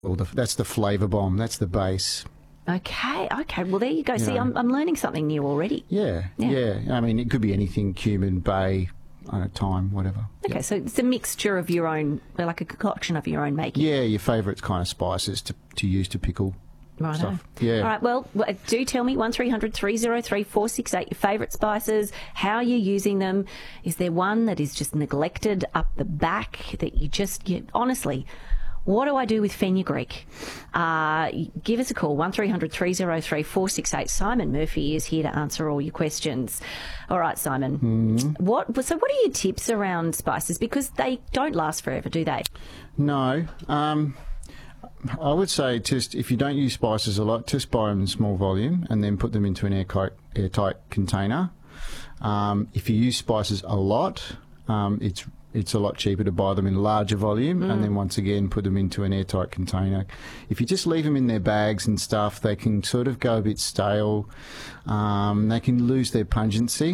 Well, that's the flavour bomb. That's the base. Okay. Well, there you go. See, I'm learning something new already. Yeah. I mean, it could be anything: cumin, bay, thyme, whatever. Okay, so it's a mixture of your own, like a concoction of your own making. Yeah, your favourite kind of spices to use to pickle stuff. Yeah. All right, well, do tell me, 1300 303 468, your favourite spices, how you're using them. Is there one that is just neglected up the back that you honestly... What do I do with fenugreek? Give us a call, 1300 303 468. Simon Murphy is here to answer all your questions. All right, Simon. Mm-hmm. What are your tips around spices? Because they don't last forever, do they? No. I would say just if you don't use spices a lot, just buy them in small volume and then put them into an airtight container. If you use spices a lot, it's a lot cheaper to buy them in larger volume and then once again put them into an airtight container. If you just leave them in their bags and stuff, they can sort of go a bit stale. They can lose their pungency.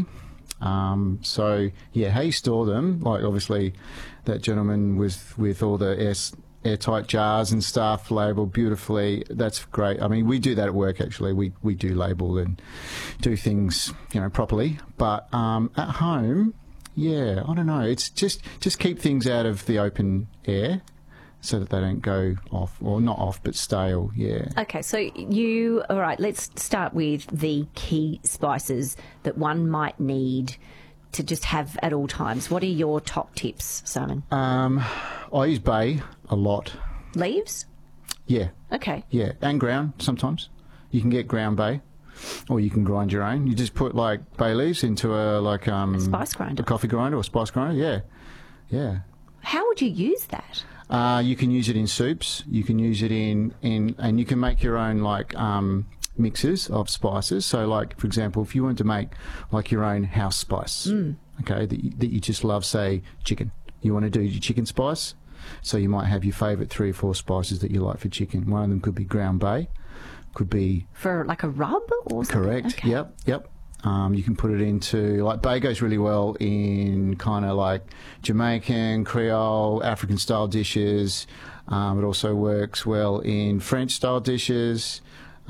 So, yeah, how you store them, like obviously that gentleman with all the airtight jars and stuff labelled beautifully, that's great. I mean, we do that at work actually. We do label and do things, properly. But at home... Yeah, I don't know. It's just keep things out of the open air so that they don't go off, or not off, but stale, yeah. Okay, so all right, let's start with the key spices that one might need to just have at all times. What are your top tips, Simon? I use bay a lot. Leaves? Yeah. Okay. Yeah, and ground sometimes. You can get ground bay. Or you can grind your own. You just put like bay leaves into a spice grinder, a coffee grinder or spice grinder. Yeah. How would you use that? You can use it in soups. You can use it in and you can make your own mixes of spices. So, like for example, if you want to make like your own house spice, okay, that you just love, say chicken. You want to do your chicken spice, so you might have your favourite 3 or 4 spices that you like for chicken. One of them could be ground bay. Could be for like a rub or something? Correct. Okay. Yep. You can put it into, like, bay goes really well in kind of like Jamaican, Creole, African style dishes. It also works well in French style dishes.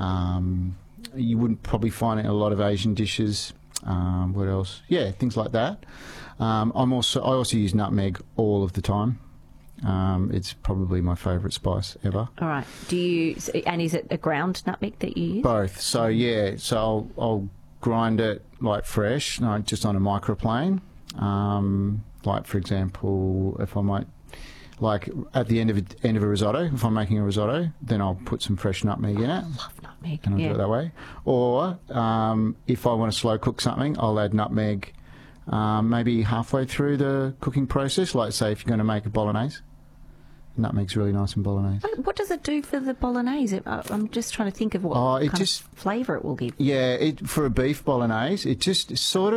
You wouldn't probably find it in a lot of Asian dishes. What else? Yeah, things like that. I also use nutmeg all of the time. It's probably my favourite spice ever. All right. Is it a ground nutmeg that you use? Both. So, yeah. So I'll grind it like fresh, just on a microplane. Like, for example, if I might, like at the end of a risotto, if I'm making a risotto, then I'll put some fresh nutmeg in it. I love nutmeg. And I'll do it that way. Or if I want to slow cook something, I'll add nutmeg maybe halfway through the cooking process. Like, say, if you're going to make a bolognese. Nutmeg's really nice in bolognese. What does it do for the bolognese? I'm just trying to think of what kind of flavour it will give. Yeah, for a beef bolognese, it just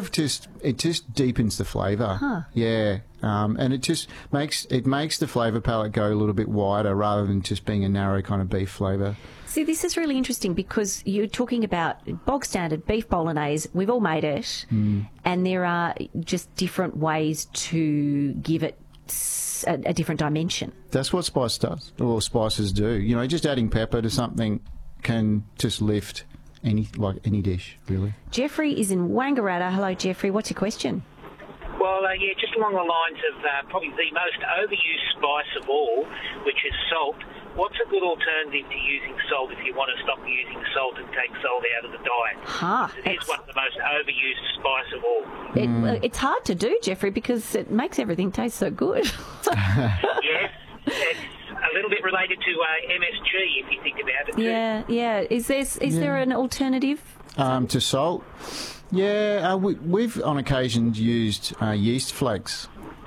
deepens the flavour. Huh. Yeah, and it makes the flavour palette go a little bit wider rather than just being a narrow kind of beef flavour. See, this is really interesting because you're talking about bog standard beef bolognese. We've all made it, and there are just different ways to give it a different dimension. That's what spice does, or spices do. Just adding pepper to something can just lift any dish, really. Jeffrey is in Wangaratta. Hello, Jeffrey. What's your question? Well, just along the lines of probably the most overused spice of all, which is salt. What's a good alternative to using salt if you want to stop using salt and take salt out of the diet? It is one of the most overused spice of all. It's hard to do, Jeffrey, because it makes everything taste so good. Yes, it's a little bit related to MSG if you think about it too. Yeah. Is there an alternative? To salt? Yeah, we've on occasion used yeast flakes.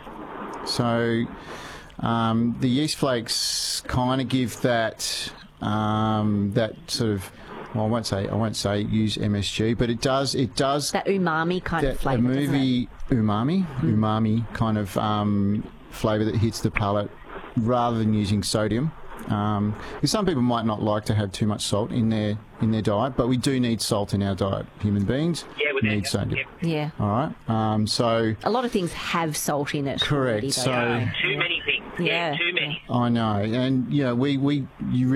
So the yeast flakes kind of give that sort of, well, I won't say use MSG, but it does that umami kind of flavour. Umami kind of flavour that hits the palate rather than using sodium. Because some people might not like to have too much salt in their diet, but we do need salt in our diet. Human beings need sodium. Yeah. All right. So a lot of things have salt in it. Correct. Too many things. Yeah. Too many. I know, and you